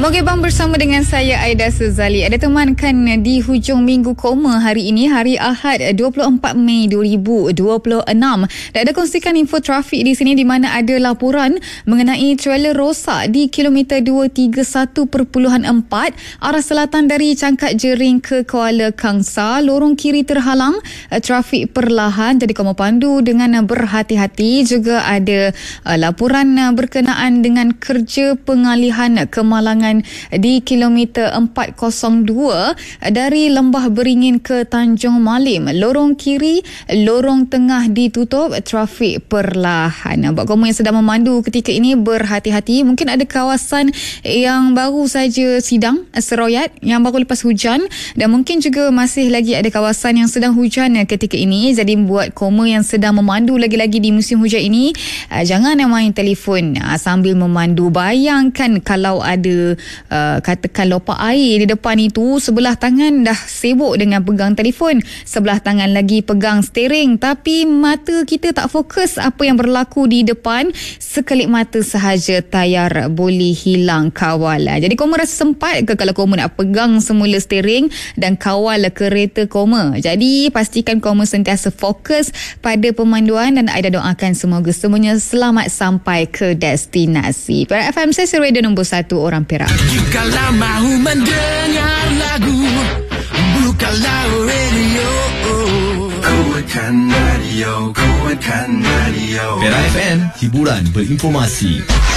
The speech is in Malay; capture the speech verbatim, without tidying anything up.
Mogebang bersama dengan saya Aida Suzali. Ada teman kan di hujung minggu koma hari ini, hari Ahad dua puluh empat Mei dua ribu dua puluh enam. Dan ada kongsikan info trafik di sini di mana ada laporan mengenai trailer rosak di kilometer dua tiga satu perpuluhan empat arah selatan dari Cangkat Jering ke Kuala Kangsar. Lorong kiri terhalang, trafik perlahan, jadi kamu pandu dengan berhati-hati. Juga ada uh, laporan uh, berkenaan dengan kerja pengalihan kemalangan di kilometer empat kosong dua dari Lembah Beringin ke Tanjung Malim. Lorong kiri, lorong tengah ditutup, trafik perlahan. Buat kamu yang sedang memandu ketika ini, berhati-hati. Mungkin ada kawasan yang baru saja sidang seroyat, yang baru lepas hujan, dan mungkin juga masih lagi ada kawasan yang sedang hujan ketika ini. Jadi buat kamu yang sedang memandu lagi-lagi di musim hujan ini, jangan main telefon sambil memandu. Bayangkan kalau ada Uh, katakan lopak air di depan itu, sebelah tangan dah sibuk dengan pegang telefon, sebelah tangan lagi pegang steering, tapi mata kita tak fokus apa yang berlaku di depan. Sekelip mata sahaja tayar boleh hilang kawalan. Jadi kamu rasa sempat ke kalau kamu nak pegang semula steering dan kawal kereta kamu? Jadi pastikan kamu sentiasa fokus pada pemanduan, dan Aida doakan semoga semuanya selamat sampai ke destinasi. Perak F M, saya radio nombor satu orang Perak. Kalau mahu mendengar lagu, bukalah radio. Kuatkan radio, kuatkan radio. Perak F M, hiburan berinformasi.